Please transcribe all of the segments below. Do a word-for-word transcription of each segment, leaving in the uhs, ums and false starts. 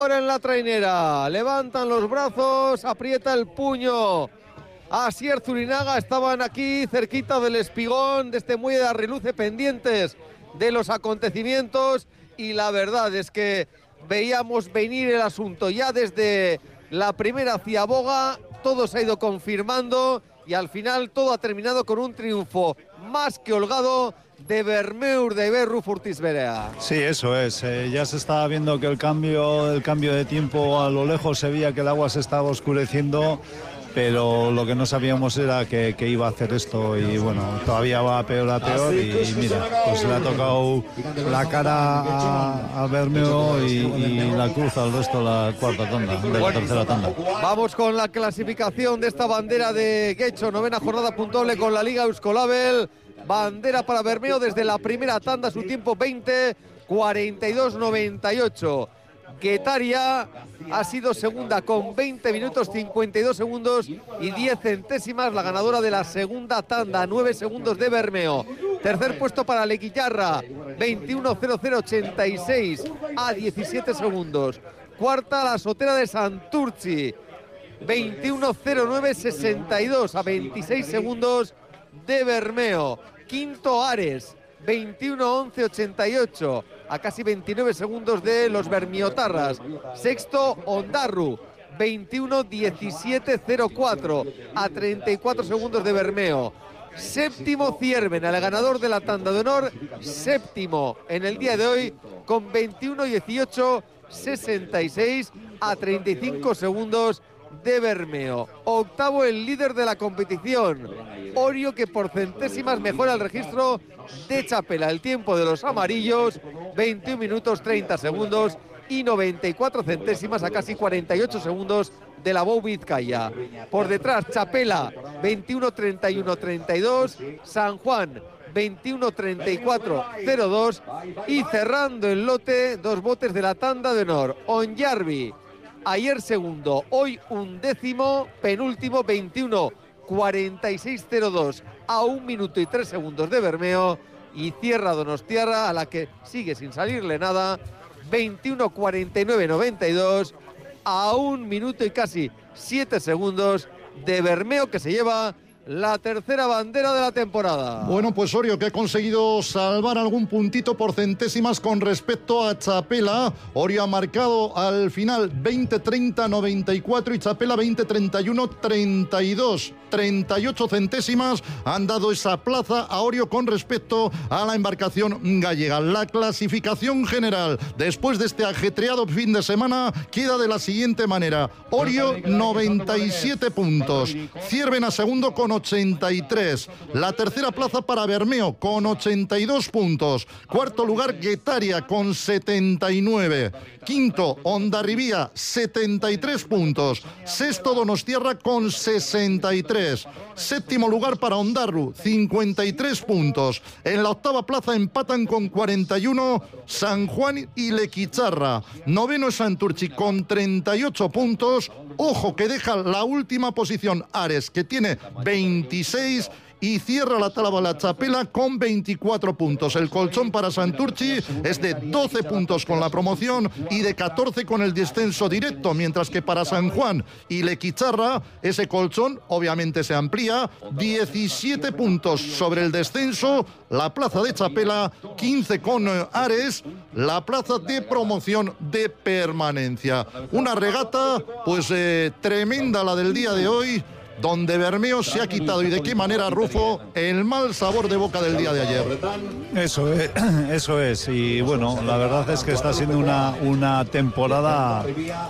Ahora en la trainera, levantan los brazos, aprieta el puño. Asier Zurinaga, estaban aquí cerquita del espigón de este muelle de Arriluce, pendientes de los acontecimientos, y la verdad es que veíamos venir el asunto ya desde la primera ciaboga, todo se ha ido confirmando y al final todo ha terminado con un triunfo más que holgado de Bermeur de Iber Furtis Berea. Sí, eso es. Eh, ya se estaba viendo que el cambio, el cambio de tiempo a lo lejos se veía que el agua se estaba oscureciendo, pero lo que no sabíamos era que, que iba a hacer esto y bueno, todavía va peor a peor y, y mira, pues le ha tocado la cara a, a Bermeo y, y la cruz al resto la cuarta tanda, de la tercera tanda. Vamos con la clasificación de esta bandera de Guecho, novena jornada puntuable con la Liga Euskolabel. Bandera para Bermeo desde la primera tanda, su tiempo veinte cuarenta y dos noventa y ocho. Guetaria ha sido segunda con veinte minutos cincuenta y dos segundos y diez centésimas, la ganadora de la segunda tanda, nueve segundos de Bermeo. Tercer puesto para Lequillarra, veintiuno cero cero ochenta y seis a diecisiete segundos. Cuarta la Sotera de Santurtzi, veintiuno cero nueve sesenta y dos a veintiséis segundos de Bermeo. Quinto Ares, veintiuno once ochenta y ocho a casi veintinueve segundos de los bermiotarras. Sexto Ondarru, veintiuno diecisiete cero cuatro a treinta y cuatro segundos de Bermeo. Séptimo Ciervena, el ganador de la tanda de honor, séptimo en el día de hoy con veintiuno dieciocho sesenta y seis a treinta y cinco segundos de Bermeo. Octavo el líder de la competición, Orio, que por centésimas mejora el registro de Txapela. El tiempo de los amarillos, veintiún minutos treinta segundos y noventa y cuatro centésimas a casi cuarenta y ocho segundos de la Bou Vizcaya. Por detrás Txapela, veintiuno treinta y uno treinta y dos, San Juan veintiuno treinta y cuatro cero dos y cerrando el lote, dos botes de la tanda de honor. Onyarbi, ayer segundo, hoy undécimo, penúltimo, veintiuno cuarenta y seis cero dos a un minuto y tres segundos de Bermeo, y cierra Donostiarra, a la que sigue sin salirle nada, veintiuno cuarenta y nueve noventa y dos a un minuto y casi siete segundos de Bermeo, que se lleva la tercera bandera de la temporada. Bueno, pues Orio, que ha conseguido salvar algún puntito por centésimas con respecto a Txapela. Orio ha marcado al final veinte treinta noventa y cuatro y Txapela veinte treinta y uno treinta y dos. treinta y ocho centésimas han dado esa plaza a Orio con respecto a la embarcación gallega. La clasificación general después de este ajetreado fin de semana queda de la siguiente manera: Orio noventa y siete puntos, Ciervena segundo con ochenta y tres, la tercera plaza para Bermeo con ochenta y dos puntos, cuarto lugar Guetaria con setenta y nueve, quinto Hondarribía setenta y tres puntos, sexto Donostiarra con sesenta y tres, séptimo lugar para Ondarru cincuenta y tres puntos, en la octava plaza empatan con cuarenta y uno San Juan y Lequicharra, noveno es Santurtzi con treinta y ocho puntos. Ojo que deja la última posición Ares, que tiene veintiséis, y cierra la tabla Txapela con veinticuatro puntos. El colchón para Santurtzi es de doce puntos con la promoción y de catorce con el descenso directo, mientras que para San Juan y Lequicharra ese colchón obviamente se amplía, diecisiete puntos sobre el descenso, la plaza de Txapela, quince con Ares, la plaza de promoción de permanencia. Una regata pues eh, tremenda la del día de hoy, donde Bermeo se ha quitado, y de qué manera, Rufo, el mal sabor de boca del día de ayer. Eso es, eso es, y bueno, la verdad es que está siendo una, una temporada,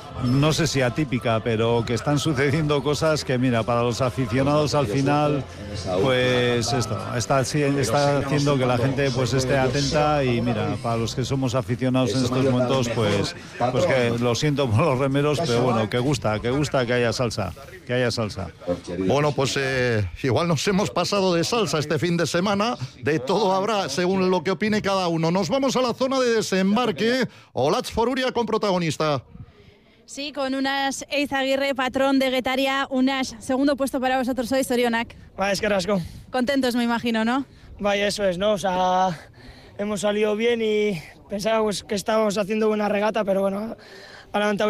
no sé si atípica, pero que están sucediendo cosas que, mira, para los aficionados al final, pues esto, está, está haciendo que la gente pues esté atenta, y mira, para los que somos aficionados en estos momentos, pues, pues que lo siento por los remeros, pero bueno, que gusta, que gusta que haya salsa, que haya salsa. Bueno, pues eh, igual nos hemos pasado de salsa este fin de semana, de todo habrá según lo que opine cada uno. Nos vamos a la zona de desembarque. Olatz Foruria con protagonista. Sí, con unas Eizaguirre, patrón de Guetaria, unas segundo puesto para vosotros hoy, Zorionak. Va, es que rasco. Contentos, me imagino, ¿no? Vaya, eso es, ¿no? O sea, hemos salido bien y pensábamos que estábamos haciendo buena regata, pero bueno, ha levantado